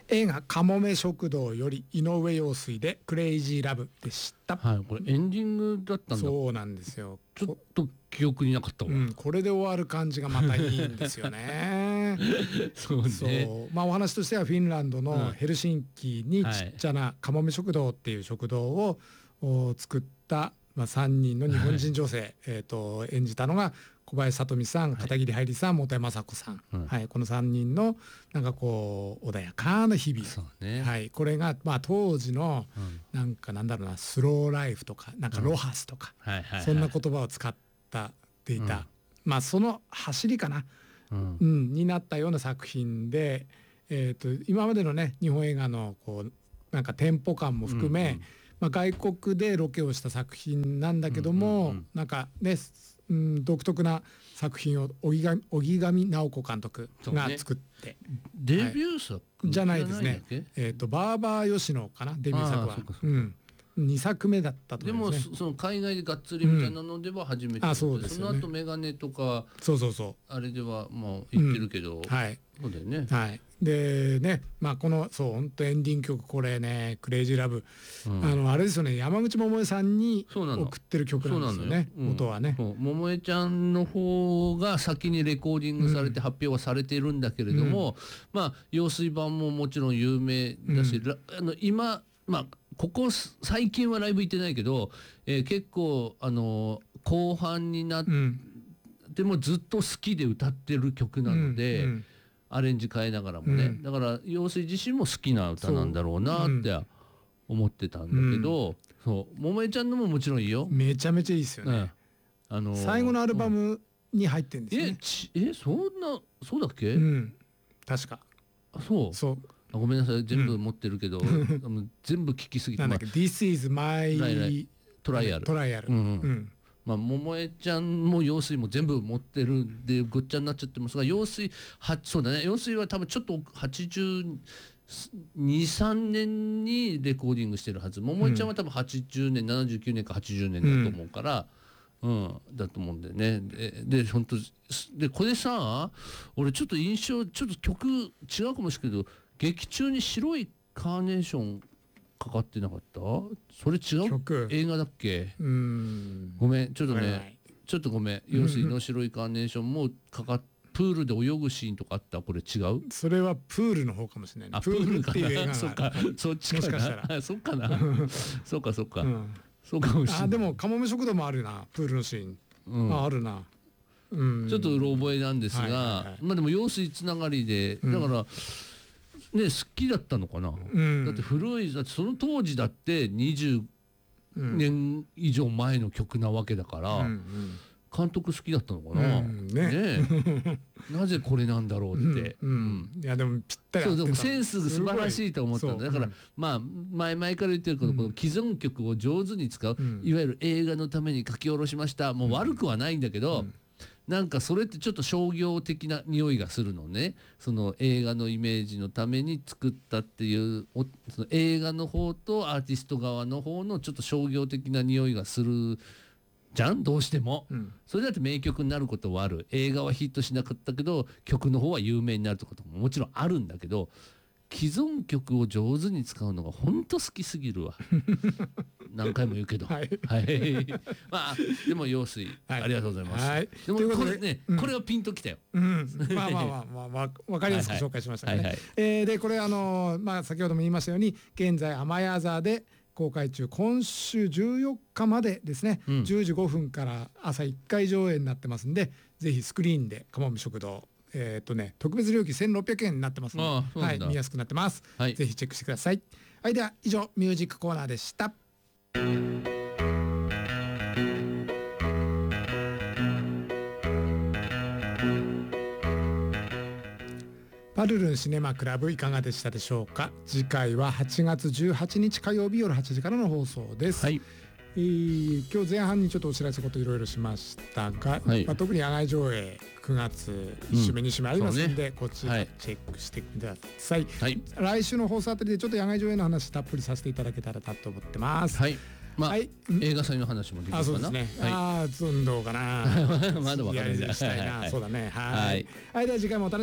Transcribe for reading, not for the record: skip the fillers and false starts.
映画かもめ食堂より井上陽水でクレイジーラブでした。 はい、これエンディングだったんだ。 そうなんですよ。 ちょっと記憶になかったわ、 これで終わる感じがまたいいんですよね。 そうね。 そう、お話としてはフィンランドのヘルシンキにちっちゃなかもめ食堂っていう食堂を作った、3人の日本人女性、演じたのが小林聡美さん、片桐はいりさん、本山雅子さん、この3人のなんかこう穏やかな日々、 そうね、 これが当時のなんかなんだろうな、スローライフとかなんかロハスとか、そんな言葉を使っていた、その走りかな、になったような作品で、今までのね日本映画のこうなんかテンポ感も含め、外国でロケをした作品なんだけども、なんかね、独特な作品を荻上直子監督が作って、 デビュー作じゃないですね。バーバー吉野かな、デビュー作は。2作目だったと思いますね。 でもその海外でがっつりみたいなのでは初めて、 そうですよね。 その後メガネとかあれではもう言ってるけど、そうだよね。 でね、この本当エンディング曲、これねクレイジーラブ、あれですよね、山口百恵さんに送ってる曲なんですよね、元はね。 百恵ちゃんの方が先にレコーディングされて発表はされているんだけれども、陽水版ももちろん有名だし、今ここ最近はライブ行ってないけど、結構後半になってもずっと好きで歌ってる曲なので、アレンジ変えながらもね、だから陽水自身も好きな歌なんだろうなって思ってたんだけど、百恵ちゃんのももちろんいいよ。 めちゃめちゃいいですよね。最後のアルバムに入ってるんですね。 そうだっけ？ 確か。 そう。ごめんなさい、全部持ってるけど、全部聞きすぎて。 なんだっけ、This is my trial。 百恵ちゃんも陽水も全部持ってるんでごっちゃになっちゃってますが、陽水そうだね、陽水は多分ちょっと82、3年にレコーディングしてるはず。百恵ちゃんは多分80年、79年か80年だと思うから、だと思うんだよね。で本当でこれさ、俺ちょっと印象ちょっと曲違うかもしれないけど、劇中に白いカーネーションかかってなかった？それ違う映画だっけ？ごめん、ちょっとね、ちょっとごめん。陽水の白いカーネーションもプールで泳ぐシーンとかあった？これ違う？ それはプールの方かもしれないね。プールっていう映画がそっか、そっちかな。もしかしたら。そっかな。そうか。そうかもしれない。 でもかもめ食堂もあるな、プールのシーン。あるな。 ちょっとうろ覚えなんですが、でも陽水つながりで、だからね、好きだったのかな。だってだってその当時だって20年以上前の曲なわけだから、監督好きだったのかな。なぜこれなんだろうって。 いやでもぴったり合ってた。 でもセンス素晴らしいと思ったんだ。だから前から言ってるけど、この既存曲を上手に使う、いわゆる映画のために書き下ろしました、もう悪くはないんだけど、なんかそれってちょっと商業的な匂いがするのね。その映画のイメージのために作ったっていう、その映画の方とアーティスト側の方のちょっと商業的な匂いがするじゃん、どうしても。それだって名曲になることはある。映画はヒットしなかったけど曲の方は有名になるってことももちろんあるんだけど、既存曲を上手に使うのが本当好きすぎるわ。何回も言うけど。でも陽水、ありがとうございます。でもこれね、これはピンときたよ。 わかりやすく紹介しましたね。でこれ先ほども言いましたように、現在アマヤ座で公開中、今週14日までですね、10時5分から朝1回上映になってますんで、ぜひスクリーンでかもめ食堂、特別料金1600円になってますので、見やすくなってます。ぜひチェックしてください。では以上ミュージックコーナーでした。パルルンシネマクラブいかがでしたでしょうか。次回は8月18日火曜日夜8時からの放送です。今日前半にちょっとお知らせこといろいろしましたが、特に野外上映9月1週目2週目ありますので、こちらチェックしてください。来週の放送あたりでちょっと野外上映の話たっぷりさせていただけたらなと思ってます。 映画祭の話もできるかな。 そうですね。どうかな。 まだわかんない。 したいな。そうだね。では次回もお楽しみに。